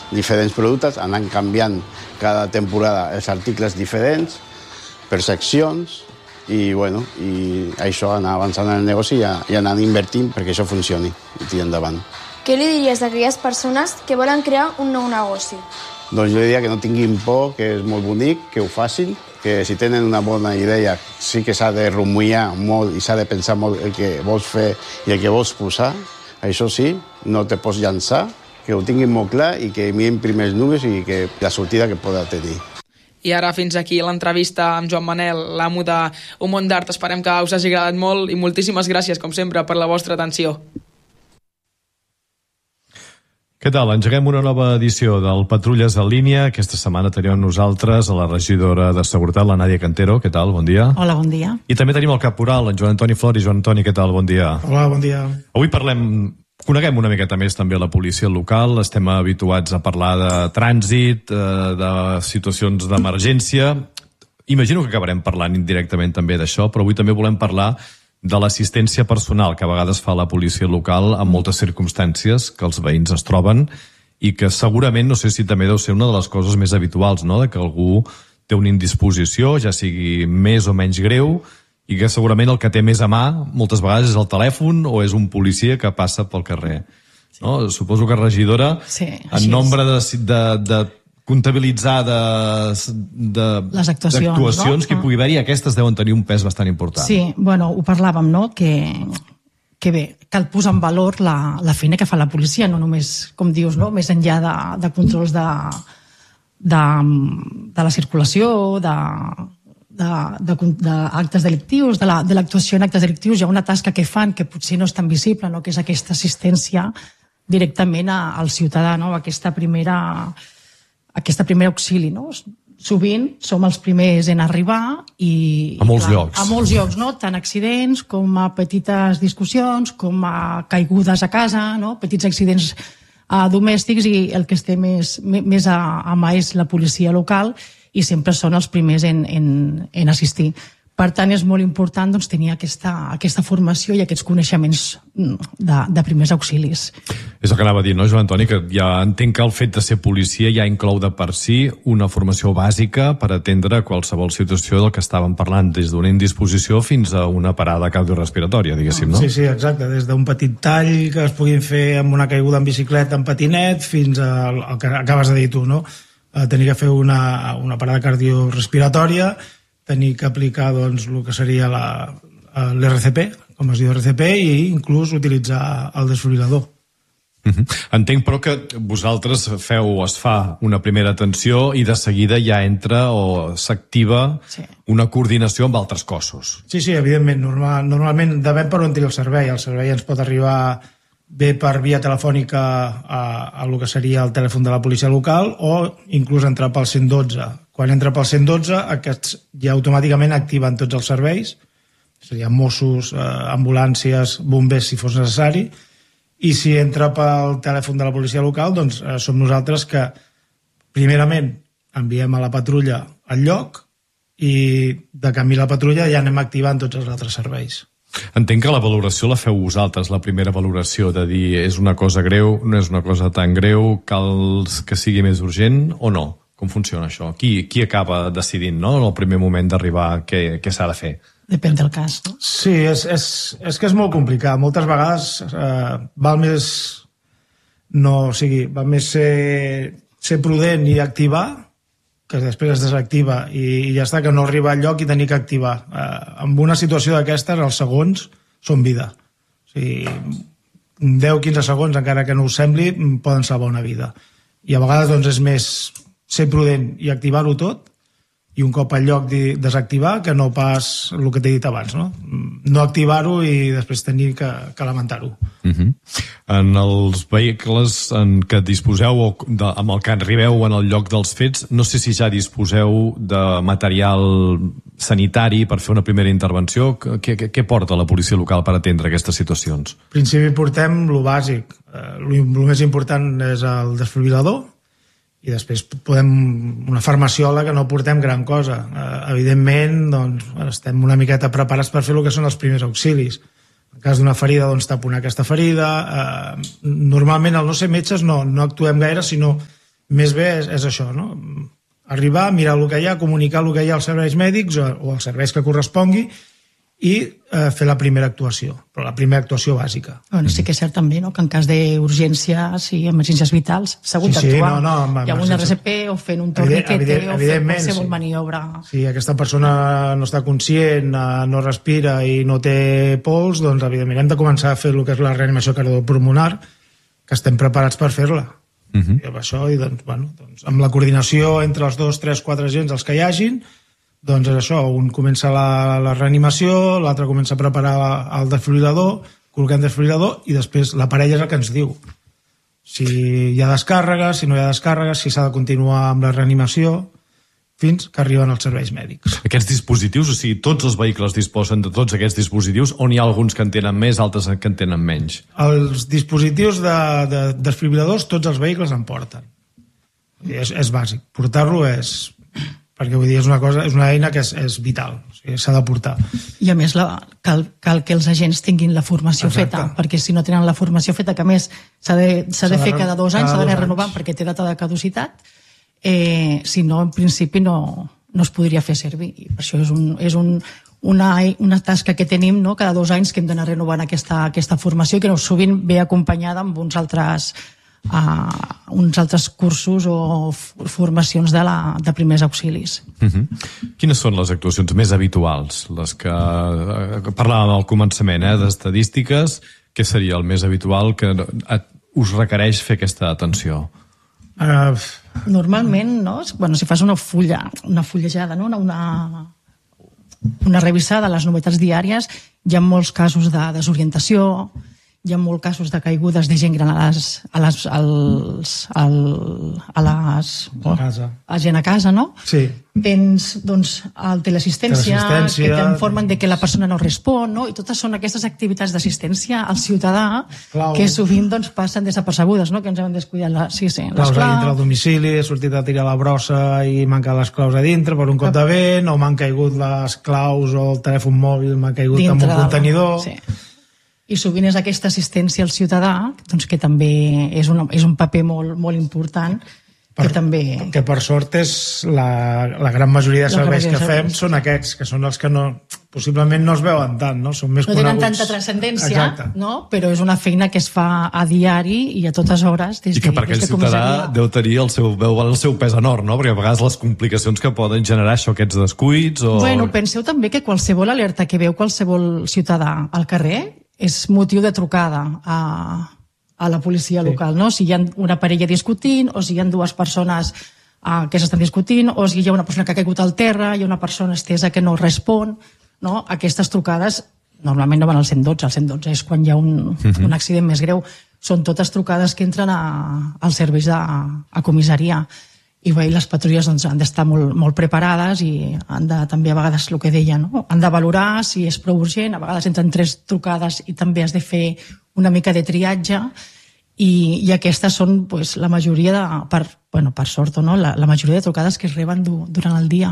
diferents productes, anant canviant cada temporada els articles diferents, per seccions, i això, anar avançant en el negoci i anar invertint perquè això funcioni i tiri endavant. Què li diries a aquelles persones que volen crear un nou negoci? Doncs jo diria que no tinguin por, que és molt bonic, que ho facin, que si tenen una bona idea sí que s'ha de rumiar molt i s'ha de pensar molt el que vols fer i el que vols posar. Això sí, no te pots llançar, que ho tinguin molt clar i que mirin primers números i que la sortida que poden tenir. I ara fins aquí l'entrevista amb Joan Manel, l'amo d'un món d'art. Esperem que us hagi agradat molt i moltíssimes gràcies, com sempre, per la vostra atenció. Què tal? Engeguem una nova edició del Patrulles en línia. Aquesta setmana tenim amb nosaltres a la regidora de Seguretat, la Nàdia Cantero. Què tal? Bon dia. Hola, bon dia. I també tenim el caporal, en Joan Antoni Flori. Joan Antoni, què tal? Bon dia. Hola, bon dia. Avui coneguem una miqueta més també la policia local. Estem habituats a parlar de trànsit, de situacions d'emergència. Imagino que acabarem parlant indirectament també d'això, però avui també volem parlar de l'assistència personal que a vegades fa la policia local en moltes circumstàncies que els veïns es troben i que segurament, no sé si també deu ser una de les coses més habituals, no?, de que algú té una indisposició, ja sigui més o menys greu, i que segurament el que té més a mà moltes vegades és el telèfon o és un policia que passa pel carrer. Sí. No? Suposo que, regidora, en nombre de comptabilitzar les actuacions, que hi pugui haver-hi, aquestes deuen tenir un pes bastant important. Sí, bueno, ho parlàvem, no?, que bé, cal posar en valor la feina que fa la policia, no només, com dius, no?, més enllà de controls de la circulació, d'actes delictius, de l'actuació en actes delictius. Hi ha una tasca que fan que potser no és tan visible, no?, que és aquesta assistència directament al ciutadà, no?, aquesta primera auxili, no? Sovint som els primers en arribar i... A molts llocs. A molts llocs, no? Tant accidents com a petites discussions, com a caigudes a casa, no? Petits accidents domèstics, i el que es té més a mà és la policia local i sempre són els primers en assistir. Per tant, és molt important, doncs, tenir aquesta formació i aquests coneixements de primers auxilis. És el que anava a dir, no, Joan Antoni? Que ja entenc que el fet de ser policia ja inclou de per si una formació bàsica per atendre qualsevol situació del que estàvem parlant, des d'una indisposició fins a una parada cardiorrespiratòria, diguéssim, no? Sí, exacte. Des d'un petit tall que es puguin fer amb una caiguda en bicicleta, en patinet, fins al que acabes de dir tu, no? Tenir que fer una parada cardiorrespiratòria, tenir que aplicar, doncs, el que seria l'RCP, com es diu RCP, i inclús utilitzar el desfibrilador. Entenc, però, que vosaltres es fa una primera atenció i de seguida ja entra o s'activa una coordinació amb altres cossos. Sí, evidentment. Normalment depèn per on tiri el servei. El servei ens pot arribar bé per via telefònica a el que seria el telèfon de la policia local o inclús entrar pel 112. Quan entra pel 112, aquests ja automàticament activen tots els serveis, serien Mossos, ambulàncies, bombers, si fos necessari, i si entra pel telèfon de la policia local, doncs som nosaltres que primerament enviem a la patrulla al lloc i de camí a la patrulla ja anem activant tots els altres serveis. Entenc que la valoració la feu vosaltres, la primera valoració, de dir és una cosa greu, no és una cosa tan greu, cal que sigui més urgent o no? Com funciona això? Qui acaba decidint, no?, en el primer moment d'arribar què s'ha de fer? Depèn del cas, no? Sí, és que és molt complicat. Moltes vegades val més ser prudent i activar, que després es desactiva i ja està, que no arriba al lloc i tenir que activar. En una situació d'aquestes, els segons són vida. O sigui, 10-15 segons, encara que no us sembli, poden salvar una vida. I a vegades, doncs, és més ser prudent i activar-ho tot, i un cop al lloc desactivar, que no pas el que t'he dit abans, no? No activar-ho i després tenir que lamentar-ho. En els vehicles en què disposeu o amb el que arribeu en el lloc dels fets, no sé si ja disposeu de material sanitari per fer una primera intervenció. Què porta la policia local per atendre aquestes situacions? En principi portem lo bàsic. El més important és el desfibrilador, i després podem una farmaciola, que no portem gran cosa. Evidentment, doncs, estem una miqueta preparats per fer el que són els primers auxilis. En cas d'una ferida, doncs, taponar aquesta ferida. Normalment, al no ser metges, no actuem gaire, sinó més bé és això, no? Arribar, mirar el que hi ha, comunicar el que hi ha als serveis mèdics o als serveis que correspongui i fer la primera actuació, però la primera actuació bàsica. Bueno, sí que és cert també, no?, que en cas d'urgències i emergències vitals s'ha hagut d'actuar. Hi ha un RCP o fent un torniquete o fent qualsevol maniobra. Si aquesta persona no està conscient, no respira i no té pols, doncs evidentment hem de començar a fer el que és la reanimació cardiopulmonar, que estem preparats per fer-la. I amb això, doncs, amb la coordinació entre els 2, 3, 4 agents, els que hi hagin, doncs és això, un comença la reanimació, l'altre comença a preparar el desfibrilador, col·loquem desfibrilador i després la parella és el que ens diu si hi ha descàrregues, si no hi ha descàrregues, si s'ha de continuar amb la reanimació, fins que arriben els serveis mèdics. Aquests dispositius, o sigui, tots els vehicles disposen de tots aquests dispositius, on hi ha alguns que en tenen més, altres que en tenen menys? Els dispositius de desfibriladors, tots els vehicles en porten. És bàsic. Portar-lo és... perquè vull dir, és una eina que és vital, o sigui, s'ha de portar. I a més cal que els agents tinguin la formació feta, perquè si no tenen la formació feta, que a més s'ha de fer cada 2 anys, s'ha d'anar renovant perquè té data de caducitat, si no, en principi no es podria fer servir. I per això és una tasca que tenim, no?, cada 2 anys que hem d'anar renovant aquesta formació, que sovint ve acompanyada amb uns altres cursos o formacions de primers auxilis. Quines són les actuacions més habituals? Les que parlàvem al començament, d'estadístiques, què seria el més habitual que us requereix fer aquesta atenció? Normalment, no? Si fas una fullejada, no? una revisada de les novetats diàries, hi ha molts casos de desorientació, hi ha molts casos de caigudes de gent gran a gent a casa, no? Sí. Tens, doncs, el teleassistència, que t'informen de que la persona no respon, no? I totes són aquestes activitats d'assistència al ciutadà que sovint, doncs, passen desapercebudes, no? Que ens hem descuidat les claus a dintre del domicili, he sortit a tirar la brossa i m'han quedat les claus a dintre per un cop de vent, o m'han caigut les claus o el telèfon mòbil m'ha caigut amb un contenidor. Sí. I sovint és aquesta assistència al ciutadà, doncs, que també és un paper molt, molt important, que per sort és la gran majoria de serveis que fem són aquests, que són els que possiblement no es veuen tant, no? Són més coneguts. No tenen tanta transcendència, no? Però és una feina que es fa a diari i a totes hores. I que per aquell ciutadà deu tenir el seu pes enorme, no? Perquè a vegades les complicacions que poden generar això, aquests descuits... Bueno, penseu també que qualsevol alerta que veu qualsevol ciutadà al carrer és motiu de trucada a la policia local, no? Si hi ha una parella discutint, o si hi ha 2 persones que s'estan discutint, o si hi ha una persona que ha caigut al terra, hi ha una persona estesa que no respon, no? Aquestes trucades normalment no van al 112, el 112 és quan hi ha un accident més greu. Són totes trucades que entren als serveis a comissaria. I bé, les patrulles doncs, han d'estar molt preparades i han de, també a vegades, el que deia, no? Han de valorar si és prou urgent, a vegades entren 3 trucades i també has de fer una mica de triatge i aquestes són pues, la majoria per sort o no, la majoria de trucades que es reben durant el dia.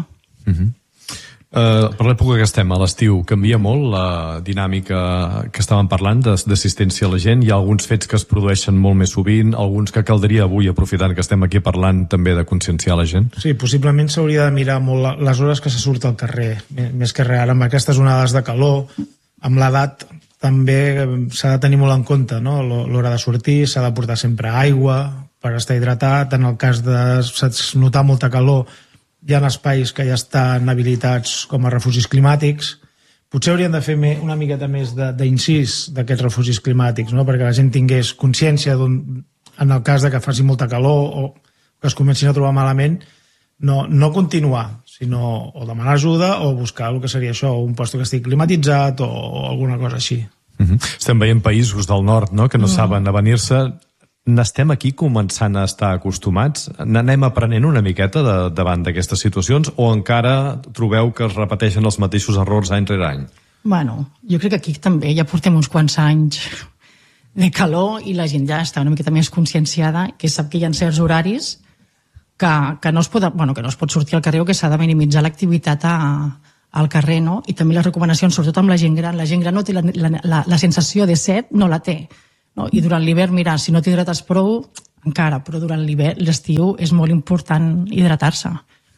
Per l'època que estem, a l'estiu, canvia molt la dinàmica que estàvem parlant d'assistència a la gent? Hi ha alguns fets que es produeixen molt més sovint, alguns que caldria avui, aprofitant que estem aquí parlant, també de conscienciar la gent? Sí, possiblement s'hauria de mirar molt les hores que se surt al carrer, més que res. Ara, amb aquestes onades de calor, amb l'edat, també s'ha de tenir molt en compte, no? L'hora de sortir, s'ha de portar sempre aigua per estar hidratat. En el cas de notar molta calor, hi ha espais que ja estan habilitats com a refugis climàtics. Potser hauríem de fer una miqueta més d'incís d'aquests refugis climàtics, no? Perquè la gent tingués consciència en el cas de que faci molta calor o que es comencin a trobar malament, no continuar, sinó o demanar ajuda o buscar el que seria això, un lloc que estigui climatitzat o alguna cosa així. Estem veient països del nord, no?, que no saben avenir-se. N'estem aquí començant a estar acostumats? N'anem aprenent una miqueta davant d'aquestes situacions o encara trobeu que es repeteixen els mateixos errors any rere any? Bueno, jo crec que aquí també ja portem uns quants anys de calor i la gent ja està una miqueta més conscienciada, que sap que hi ha certs horaris que no es pot sortir al carrer o que s'ha de minimitzar l'activitat al carrer, no? I també les recomanacions, sobretot amb la gent gran. La gent gran no té la sensació de set, no la té. No? I durant l'hivern, mira, si no t'hidrates prou, encara, però durant l'estiu és molt important hidratar-se.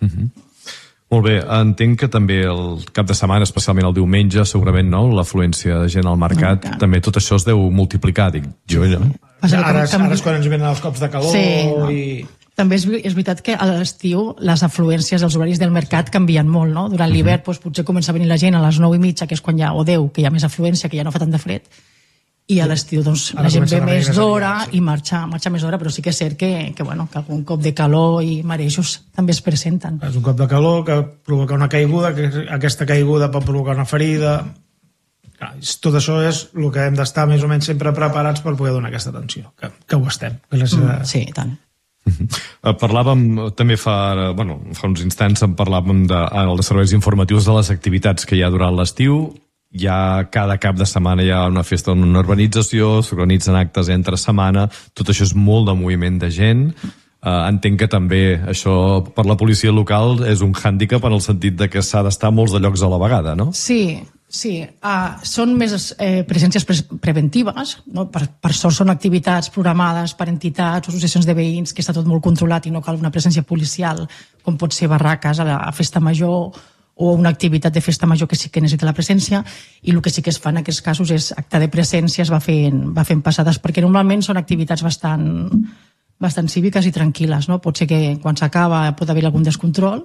Molt bé, entenc que també el cap de setmana, especialment el diumenge, segurament, no?, l'afluència de gent al mercat, també tot això es deu multiplicar, dic jo. Ara és quan ens venen els cops de calor i... També és veritat que a l'estiu les afluències dels horaris del mercat canvien molt, no? Durant l'hivern potser comença a venir la gent a les 9:30, que és quan o 10, que hi ha més afluència, que ja no fa tant de fred, i a l'estiu la gent ve més d'hora i marxa més d'hora, però sí que és cert que algun cop de calor i marejos també es presenten. És un cop de calor que provoca una caiguda, que aquesta caiguda pot provocar una ferida. Tot això és el que hem d'estar més o menys sempre preparats per poder donar aquesta atenció, que ho estem. Sí, i tant. Parlàvem també fa uns instants parlàvem de serveis informatius de les activitats que hi ha durant l'estiu. Cada cap de setmana hi ha una festa en una urbanització, s'organitzen actes entre setmana, tot això és molt de moviment de gent. Entenc que també això per la policia local és un hàndicap en el sentit de que s'ha d'estar a molts de llocs a la vegada, no? Sí. Són més presències preventives, no? Per sort són activitats programades per entitats o associacions de veïns, que està tot molt controlat i no cal una presència policial, com pot ser barraques a la festa major o una activitat de festa major que sí que necessita la presència, i el que sí que es fa en aquests casos és acte de presència, es va fent passades, perquè normalment són activitats bastant cíviques i tranquil·les, no? Pot ser que quan s'acaba pot haver algun descontrol,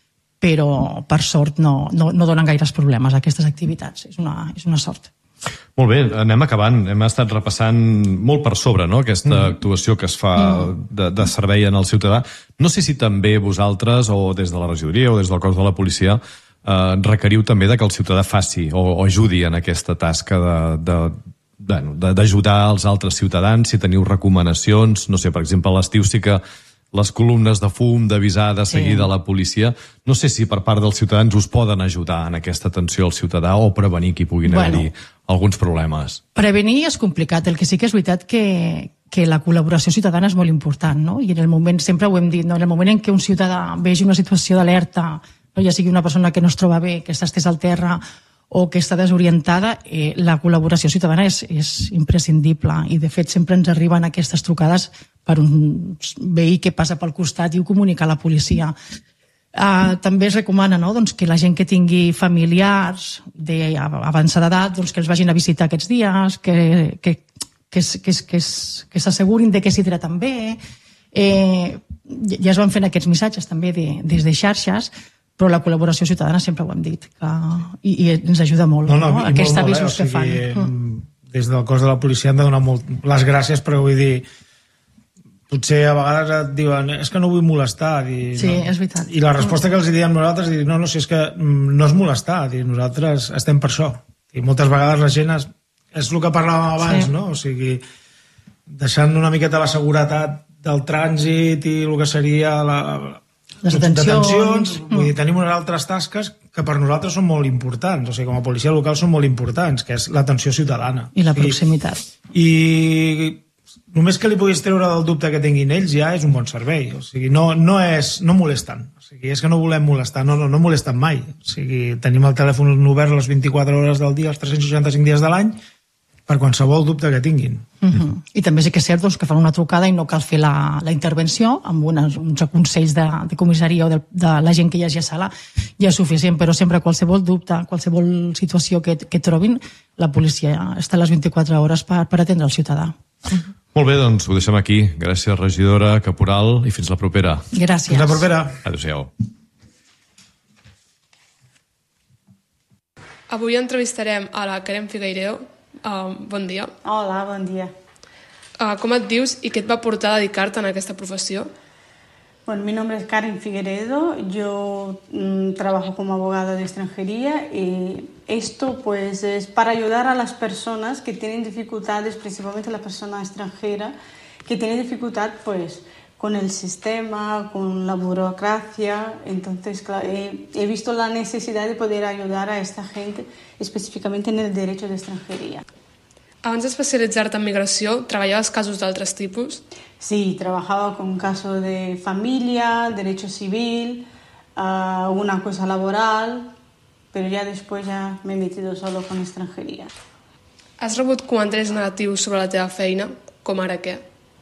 però per sort no donen gaires problemes aquestes activitats, és una sort. Molt bé, anem acabant. Hem estat repassant molt per sobre, no?, aquesta actuació que es fa de servei en el ciutadà. No sé si també vosaltres, o des de la regidoria o des del cos de la policia, requeriu també que el ciutadà faci o ajudi en aquesta tasca d'ajudar els altres ciutadans, si teniu recomanacions, no sé, per exemple, a l'estiu sí que les columnes de fum, d'avisar de seguida a la policia, no sé si per part dels ciutadans us poden ajudar en aquesta atenció al ciutadà o prevenir que hi puguin haver-hi alguns problemes. Prevenir és complicat, el que sí que és veritat que la col·laboració ciutadana és molt important, no? I en el moment, sempre ho hem dit, no? En el moment en què un ciutadà vegi una situació d'alerta, no? Ja sigui una persona que no es troba bé, que està estès al terra o que està desorientada, la col·laboració ciutadana és imprescindible, i de fet sempre ens arriben aquestes trucades per un veí que passa pel costat i ho comunica a la policia. També es recomana, no?, doncs, que la gent que tingui familiars d'avançada edat, doncs, que els vagin a visitar aquests dies, que s'assegurin de que s'hidraten bé. Ja es van fent aquests missatges també des de xarxes, però la col·laboració ciutadana sempre ho hem dit, i ens ajuda molt, aquests avisos que fan. Des del cos de la policia hem de donar les gràcies, però vull dir, potser a vegades et diuen és que no vull molestar. Sí, és veritat. I la resposta que els diem nosaltres és no, si és que no és molestar, nosaltres estem per això. I moltes vegades la gent és el que parlàvem abans, no? O sigui, deixant una miqueta la seguretat del trànsit i el que seria les detencions. Vull dir, tenim unes altres tasques que per nosaltres són molt importants, o sigui, com a policia local són molt importants, que és l'atenció ciutadana. I la proximitat. I només que li puguis treure del dubte que tinguin ells ja és un bon servei. O sigui, no molesten. O sigui, és que no volem molestar, no molesten mai. O sigui, tenim el telèfon obert les 24 hores del dia, els 365 dies de l'any, per qualsevol dubte que tinguin. I també sí que és cert que fan una trucada i no cal fer la intervenció amb uns consells de comissaria o de la gent que hi hagi a sala, ja és suficient, però sempre qualsevol dubte, qualsevol situació que trobin, la policia està a les 24 hores per atendre el ciutadà. Molt bé, doncs ho deixem aquí. Gràcies, regidora, caporal, i fins la propera. Gràcies. Fins la propera. Adéu-siau. Avui entrevistarem a la Karen Figueiredo. Bon dia. Hola, bon dia. Com et dius i què et va portar a dedicar-te a aquesta profesión? Bueno, mi nombre es Karen Figueiredo, yo trabajo como abogada de extranjería y esto pues es para ayudar a las personas que tienen dificultades, principalmente la persona extranjera, que tiene dificultad pues con el sistema, con la burocracia. Entonces, claro, he visto la necesidad de poder ayudar a esta gente, específicamente en el derecho de extranjería. Abans d'especialitzar-te en migració, treballaves casos d'altres tipus? Sí, trabajaba con casos de familia, derecho civil, una cosa laboral, pero ya después ya me he metido solo con extranjería. Has rebut comentaris negatius sobre la teva feina? Com ara què?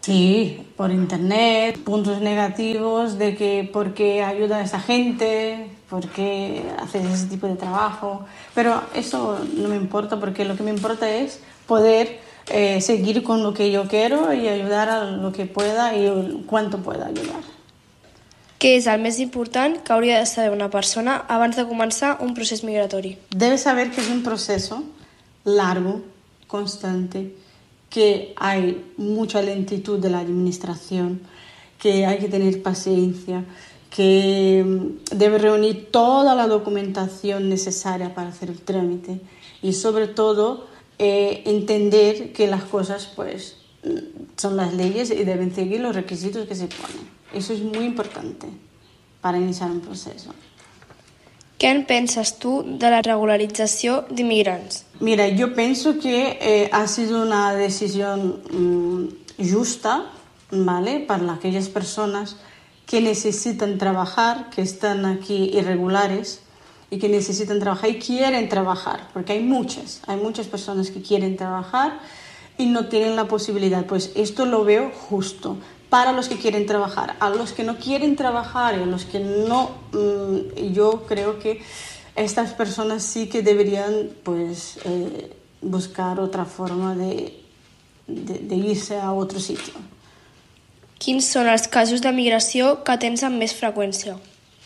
Sí, por internet, puntos negativos de que por qué ayuda a esa gente, por qué haces ese tipo de trabajo. Pero eso no me importa, porque lo que me importa es poder seguir con lo que yo quiero y ayudar a lo que pueda y cuánto pueda ayudar. Què és el més important que hauria de saber una persona abans de començar un procés migratori? Debe saber que es un proceso largo, constante, que hay mucha lentitud de la administración, que hay que tener paciencia, que debe reunir toda la documentación necesaria para hacer el trámite y sobre todo entender que las cosas pues son las leyes y deben seguir los requisitos que se ponen. Eso es muy importante para iniciar un proceso. Què en penses tu de la regularització d'immigrants? Mira, yo pienso que ha sido una decisión justa, ¿vale? Para aquellas personas que necesitan trabajar, que están aquí irregulares y que necesitan trabajar y quieren trabajar, porque hay muchas personas que quieren trabajar y no tienen la posibilidad. Pues esto lo veo justo para los que quieren trabajar. A los que no quieren trabajar y a los que no, yo creo que estas personas sí que deberían pues buscar otra forma de irse a otro sitio. Quins són els casos de migració que tens amb més freqüència?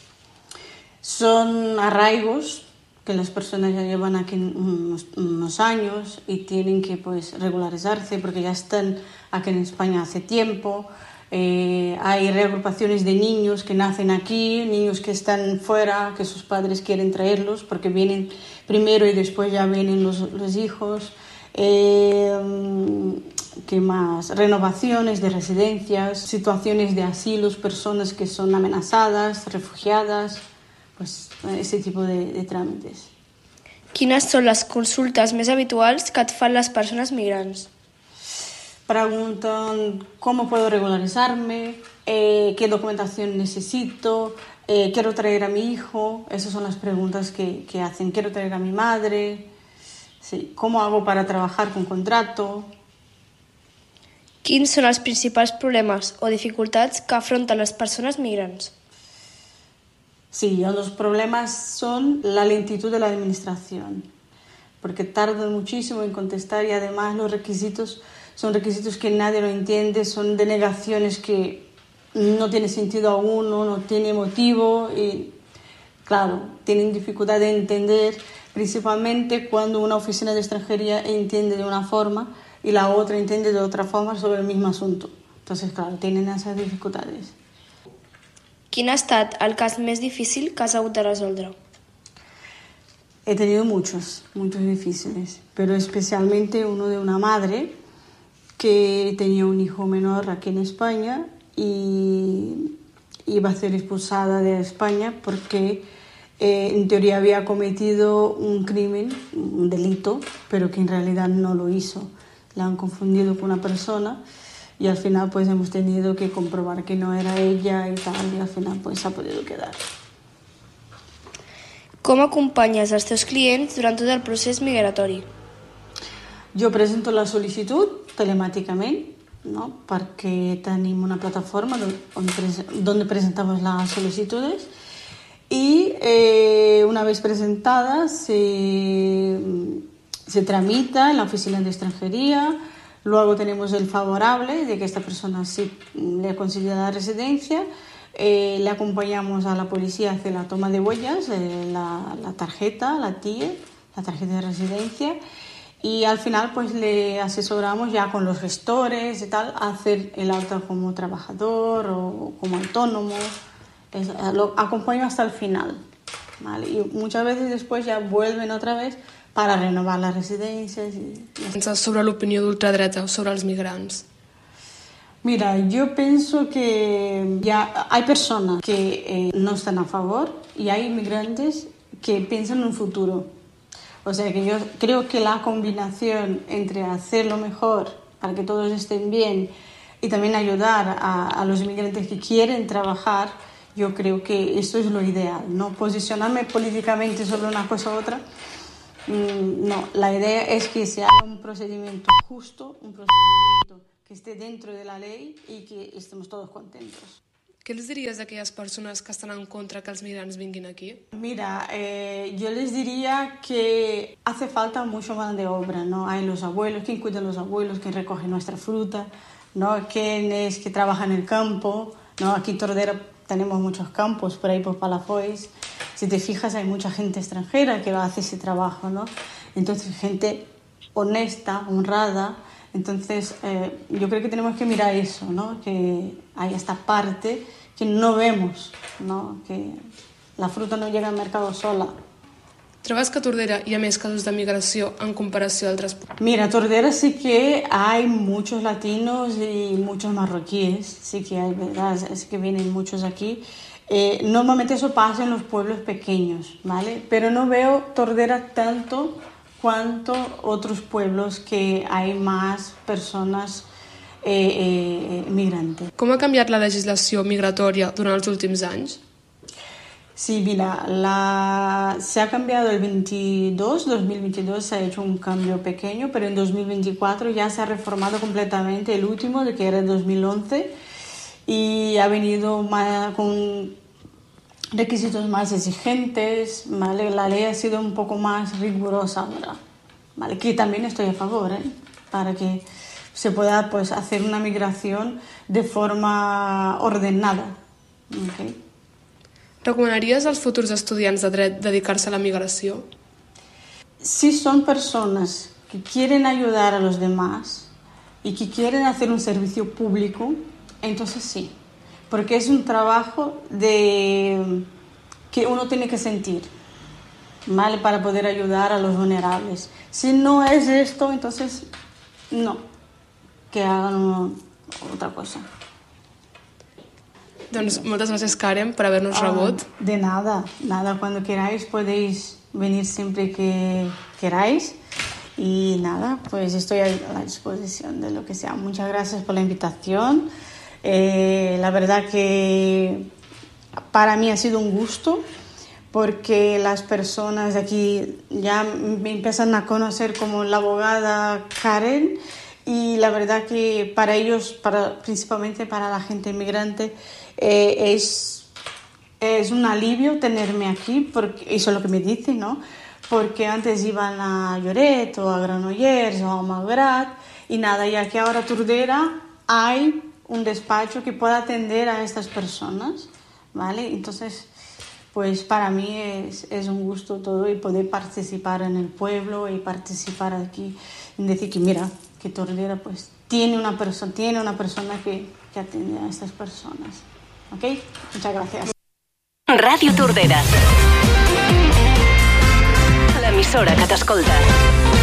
Son arraigos que las personas ya llevan aquí unos años y tienen que pues regularizarse porque ya están aquí en España hace tiempo. Hay reagrupaciones de niños que nacen aquí, niños que están fuera, que sus padres quieren traerlos porque vienen primero y después ya vienen los hijos. ¿Qué más? Renovaciones de residencias, situaciones de asilos, personas que son amenazadas, refugiadas, pues ese tipo de trámites. Quines són les consultes més habituals que et fan les persones migrants? Preguntan cómo puedo regularizarme, qué documentación necesito, quiero traer a mi hijo, esas son las preguntas que hacen, quiero traer a mi madre, sí, cómo hago para trabajar con contrato. Quins són els principals problemes o dificultats que afronten les persones migrants? Sí, los problemas son la lentitud de la administración, porque tardan muchísimo en contestar y además los requisitos son requisitos que nadie lo entiende, son denegaciones que no tienen sentido alguno, no tiene motivo y, claro, tienen dificultad de entender, principalmente cuando una oficina de extranjería entiende de una forma y la otra entiende de otra forma sobre el mismo asunto. Entonces, claro, tienen esas dificultades. Quin ha estat el cas més difícil que has hagut de resoldre? He tenido muchos difíciles, pero especialmente uno de una madre que tenía un hijo menor aquí en España y iba a ser expulsada de España porque en teoría había cometido un crimen, un delito, pero que en realidad no lo hizo. La han confundido con una persona y al final pues hemos tenido que comprobar que no era ella y tal, y al final pues ha podido quedar. Com acompanyes els teus clients durant tot el procés migratori? Jo presento la sol·licitud telemàticament, ¿no? Perquè tenim una plataforma donde presentamos las solicitudes y una vez presentadas se tramita en la oficina de extranjería. Luego tenemos el favorable de que esta persona sí le ha concedido la residencia. Le acompañamos a la policía hacia la toma de huellas, la tarjeta, la TIE, la tarjeta de residencia. Y al final pues le asesoramos ya con los gestores y tal a hacer el alta como trabajador o como autónomo. Lo acompaño hasta el final, ¿vale? Y muchas veces después ya vuelven otra vez para renovar las residencias. Penses sobre l'opinió d'ultradreta sobre els migrants? Mira, yo pienso que ya hay personas que no están a favor y hay inmigrantes que piensan en un futuro. O sea que yo creo que la combinación entre hacerlo mejor para que todos estén bien y también ayudar a los inmigrantes que quieren trabajar, yo creo que esto es lo ideal, no posicionarme políticamente sobre una cosa u otra. No, la idea es que se haga un procedimiento justo, un procedimiento que esté dentro de la ley y que estemos todos contentos. Què les diries a aquelles persones que estan en contra que els migrants vinguin aquí? Mira, yo les diría que hace falta mucho mano de obra, ¿no? Hay los abuelos, ¿quién cuida a los abuelos? ¿Quién recoge nuestra fruta? ¿No? ¿Quién es que trabaja en el campo? ¿No? Aquí en Tordera tenemos muchos campos, por ahí por Palafolls. Si te fijas, hay mucha gente extranjera que hace ese trabajo, ¿no? Entonces, gente honesta, honrada. Entonces, yo creo que tenemos que mirar eso, ¿no? Que hay esta parte que no vemos, ¿no? Que la fruta no llega al mercado sola. Trobes que a Tordera hi ha més casos de migració en comparació a altres punts? Mira, a Tordera sí que hay muchos latinos y muchos marroquíes, sí que hay, ¿verdad? Es que vienen muchos aquí. Normalmente eso pasa en los pueblos pequeños, ¿vale? Pero no veo Tordera tanto cuanto otros pueblos que hay más personas migrantes. Com ha canviat la legislació migratòria durant els últims anys? Sí, mira, se ha cambiado el 2022 se ha hecho un cambio pequeño, pero en 2024 ya se ha reformado completamente el último, de que era el 2011, y ha venido con requisitos más exigentes, ¿vale? La ley ha sido un poco más rigurosa ahora, ¿vale? Que también estoy a favor, para que se pueda, pues, hacer una migración de forma ordenada, ¿okay? Recomanaries als futurs estudiants de dret dedicar-se a la migració? Si son personas que quieren ayudar a los demás y que quieren hacer un servicio público, entonces sí, porque es un trabajo que uno tiene que sentir, ¿vale? Para poder ayudar a los vulnerables. Si no es esto, entonces no, que hagan otra cosa. Doncs moltes gràcies, Karen, per haver-nos rebut. De nada, cuando queráis podéis venir siempre que queráis y nada, pues estoy a la disposición de lo que sea. Muchas gracias por la invitación. La verdad que para mí ha sido un gusto, porque las personas de aquí ya me empiezan a conocer como la abogada Karen, y la verdad que para ellos, principalmente para la gente inmigrante, es un alivio tenerme aquí, porque eso es lo que me dicen, ¿no? Porque antes iban a Lloret o a Granollers o a Malgrat y nada, y aquí ahora Tordera hay un despacho que pueda atender a estas personas, ¿vale? Entonces, pues para mí es un gusto todo, y poder participar en el pueblo y participar aquí, en decir que mira, que Tordera pues tiene una persona que atiende a estas personas. ¿Ok? Muchas gracias. Ràdio Tordera, l'emissora que t'escolta.